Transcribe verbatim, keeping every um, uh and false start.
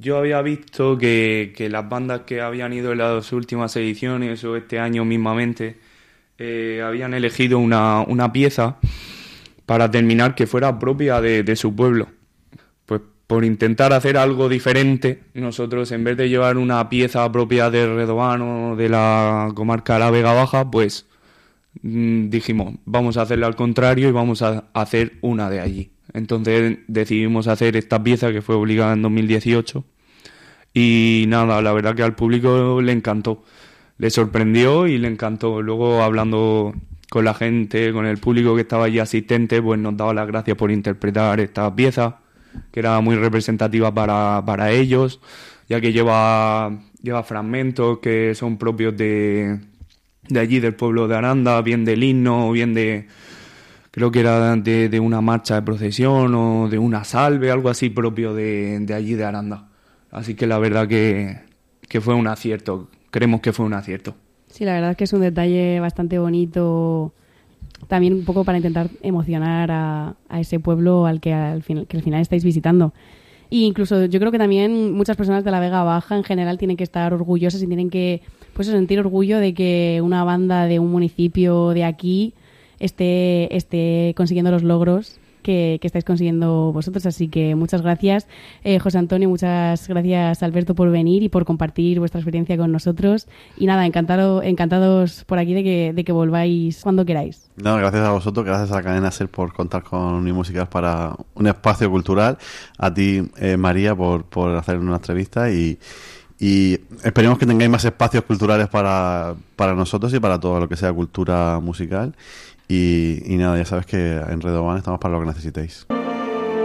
yo había visto que, que las bandas que habían ido en las últimas ediciones o este año mismamente eh, habían elegido una, una pieza para terminar que fuera propia de, de su pueblo. Pues por intentar hacer algo diferente, nosotros en vez de llevar una pieza propia de Redován o de la comarca de la Vega Baja, pues mmm, dijimos, vamos a hacerlo al contrario y vamos a hacer una de allí. Entonces decidimos hacer esta pieza que fue obligada en dos mil dieciocho y nada, la verdad que al público le encantó, le sorprendió y le encantó. Luego hablando con la gente, con el público que estaba allí asistente, pues nos daba las gracias por interpretar esta pieza, que era muy representativa para, para ellos, ya que lleva, lleva fragmentos que son propios de, de allí, del pueblo de Aranda, bien del himno, bien de... Creo que era de, de una marcha de procesión o de una salve, algo así propio de, de allí de Aranda. Así que la verdad que, que fue un acierto, creemos que fue un acierto. Sí, la verdad es que es un detalle bastante bonito, también un poco para intentar emocionar a, a ese pueblo al que al, final, que al final estáis visitando. Y incluso yo creo que también muchas personas de la Vega Baja en general tienen que estar orgullosas y tienen que pues, sentir orgullo de que una banda de un municipio de aquí esté, esté consiguiendo los logros que, que estáis consiguiendo vosotros. Así que muchas gracias, eh, José Antonio, muchas gracias, Alberto, por venir y por compartir vuestra experiencia con nosotros. Y nada, encantado, encantados por aquí de que, de que volváis cuando queráis. No, gracias a vosotros, gracias a la cadena SER por contar con Unimúsicas para un espacio cultural. A ti, eh, María, por, por hacer una entrevista y... Y esperemos que tengáis más espacios culturales para, para nosotros y para todo lo que sea cultura musical. Y, y nada, ya sabes que en Redován estamos para lo que necesitéis.